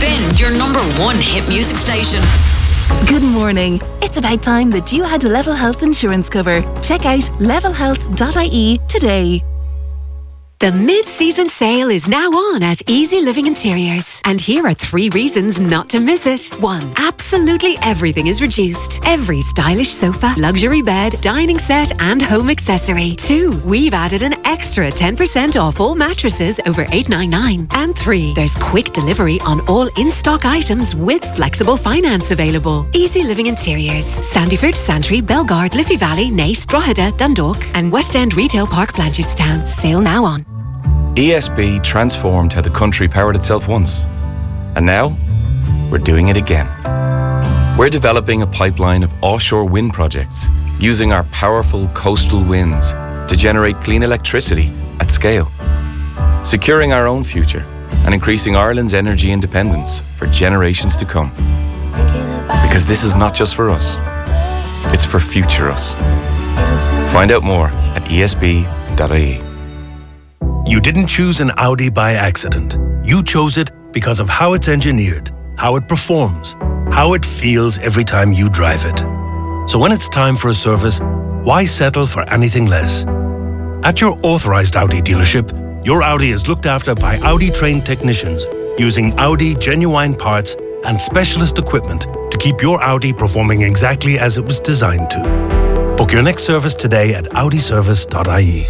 Spin, your number one hit music station. Good morning. It's about time that you had Level Health insurance cover. Check out levelhealth.ie today. The mid-season sale is now on at Easy Living Interiors. And here are 3 reasons not to miss it. 1. Absolutely everything is reduced. Every stylish sofa, luxury bed, dining set and home accessory. 2. We've added an extra 10% off all mattresses over $899. And 3. There's quick delivery on all in-stock items with flexible finance available. Easy Living Interiors. Sandyford, Santry, Belgard, Liffey Valley, Naas, Drogheda, Dundalk and West End Retail Park, Blanchardstown. Sale now on. ESB transformed how the country powered itself once. And now, we're doing it again. We're developing a pipeline of offshore wind projects using our powerful coastal winds to generate clean electricity at scale, securing our own future and increasing Ireland's energy independence for generations to come. Because this is not just for us, it's for future us. Find out more at esb.ie. You didn't choose an Audi by accident. You chose it because of how it's engineered, how it performs, how it feels every time you drive it. So when it's time for a service, why settle for anything less? At your authorized Audi dealership, your Audi is looked after by Audi-trained technicians using Audi genuine parts and specialist equipment to keep your Audi performing exactly as it was designed to. Book your next service today at audiservice.ie.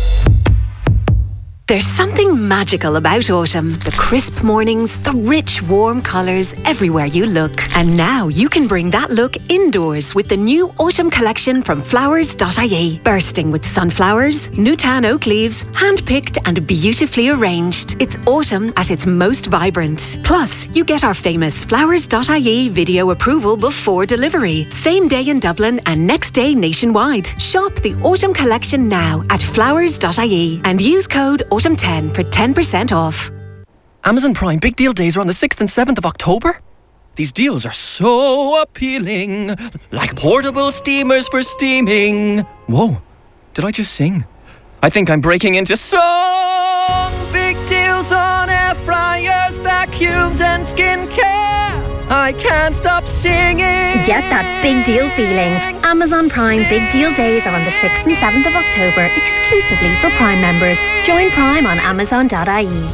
There's something magical about autumn. The crisp mornings, the rich, warm colours everywhere you look. And now you can bring that look indoors with the new autumn collection from flowers.ie. Bursting with sunflowers, Newtown oak leaves, hand-picked and beautifully arranged. It's autumn at its most vibrant. Plus, you get our famous flowers.ie video approval before delivery. Same day in Dublin and next day nationwide. Shop the autumn collection now at flowers.ie and use code AUTUMN10 for 10% off. Amazon Prime Big Deal Days are on the 6th and 7th of October. These deals are so appealing, like portable steamers for steaming. Whoa, did I just sing? I think I'm breaking into song. Big deals on air fryers, vacuums and skincare. I can't stop singing. Get that big deal feeling. Amazon Prime Big Deal Days are on the 6th and 7th of October, exclusively for Prime members. Join Prime on amazon.ie.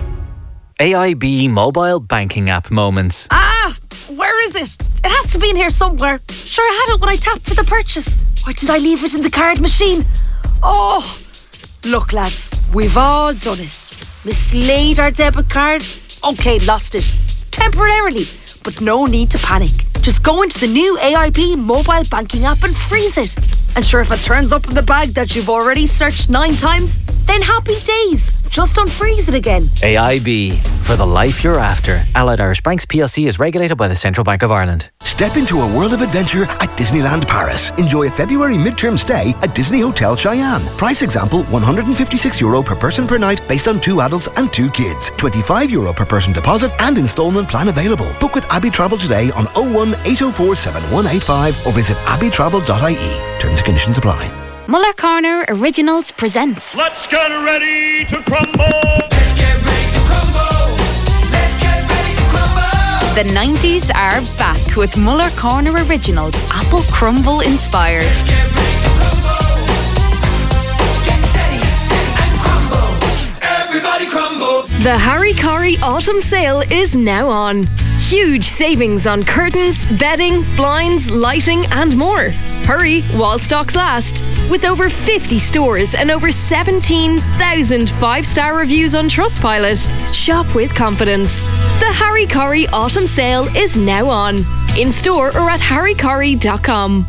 AIB mobile banking app moments. Where is it? It has to be in here somewhere. Sure, I had it when I tapped for the purchase. Why did I leave it in the card machine? Oh, look lads, we've all done it. Mislaid our debit card. Okay, lost it. Temporarily. But no need to panic. Just go into the new AIB mobile banking app and freeze it. And sure, if it turns up in the bag that you've already searched 9 times, then happy days. Just unfreeze it again. AIB, for the life you're after. Allied Irish Banks PLC is regulated by the Central Bank of Ireland. Step into a world of adventure at Disneyland Paris. Enjoy a February midterm stay at Disney Hotel Cheyenne. Price example, €156 per person per night based on 2 adults and 2 kids. €25 per person deposit and instalment plan available. Book with Abbey Travel today on 01 804 7185 or visit abbeytravel.ie. Terms and conditions apply. Muller Corner Originals presents. Let's get ready to crumble. The 90s are back with Muller Corner Originals, Apple Crumble inspired. Everybody crumble. The Harry Corrie Autumn Sale is now on. Huge savings on curtains, bedding, blinds, lighting and more. Hurry while stocks last. With over 50 stores and over 17,000 5-star reviews on Trustpilot. Shop with confidence. The Harry Corrie Autumn Sale is now on. In store or at harrycorrie.com.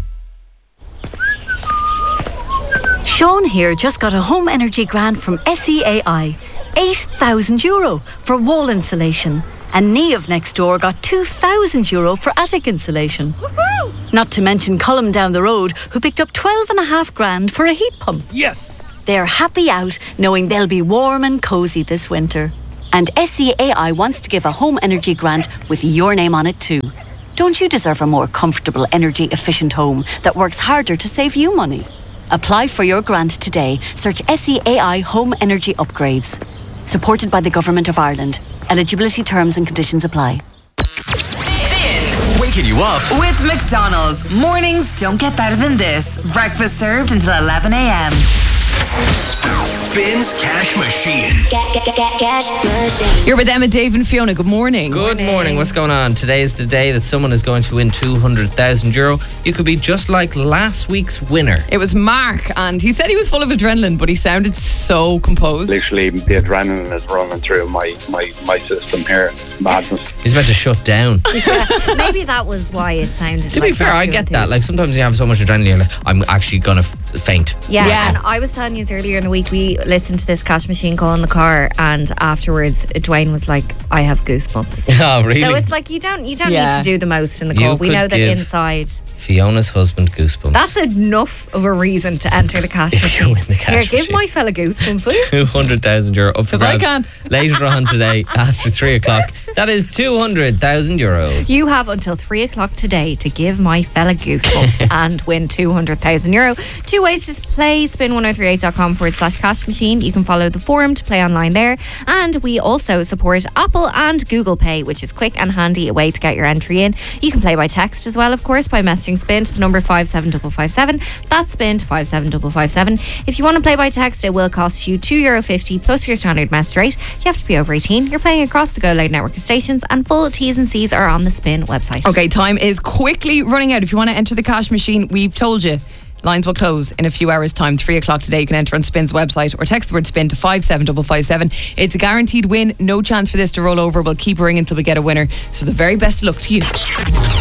Sean here just got a home energy grant from SEAI. €8,000 for wall insulation. And Niamh next door got €2,000 for attic insulation. Woohoo! Not to mention Colm down the road, who picked up $12,500 for a heat pump. Yes! They're happy out, knowing they'll be warm and cosy this winter. And SEAI wants to give a home energy grant with your name on it too. Don't you deserve a more comfortable, energy-efficient home that works harder to save you money? Apply for your grant today. Search SEAI Home Energy Upgrades. Supported by the Government of Ireland. Eligibility terms and conditions apply. waking you up. With McDonald's, mornings don't get better than this. Breakfast served until 11 a.m. Spins Cash Machine. Cash Machine. You're with Emma, Dave and Fiona. Good morning. Good morning. What's going on? Today is the day that someone is going to win €200,000. You could be just like last week's winner. It was Mark, and he said he was full of adrenaline, but he sounded so composed. Literally, the adrenaline is running through my system here. Madness. He's about to shut down. Maybe that was why it sounded. To be fair, I get that. Like sometimes you have so much adrenaline, you're like, I'm actually gonna faint. Yeah, and I was telling you earlier in the week, we listened to this Cash Machine call in the car, and afterwards Dwayne was like, I have goosebumps. Oh, really? So it's like you don't need to do the most in the call. We know that inside. Fiona's husband goosebumps. That's enough of a reason to enter the Cash Machine. Win the cash Here, give my fella goosebumps, will you? €200,000 up for grabs. I can't. Later on today, after 3 o'clock. That is €200,000. You have until 3 o'clock today to give my fella goosebumps and win €200,000. 2 ways to play: spin1038.com/cash machine. You can follow the forum to play online there. And we also support Apple and Google Pay, which is quick and handy a way to get your entry in. You can play by text as well, of course, by messaging SPIN to the number 57557. That's SPIN to 57557. If you want to play by text, it will cost you €2.50 plus your standard message rate. You have to be over 18. You're playing across the Go Loud network of stations, and full T's and C's are on the Spin website. Okay, time is quickly running out. If you want to enter the Cash Machine, we've told you lines will close in a few hours' time. 3 o'clock today. You can enter on Spin's website or text the word SPIN to 57557. It's a guaranteed win. No chance for this to roll over. We'll keep ringing until we get a winner. So the very best of luck to you.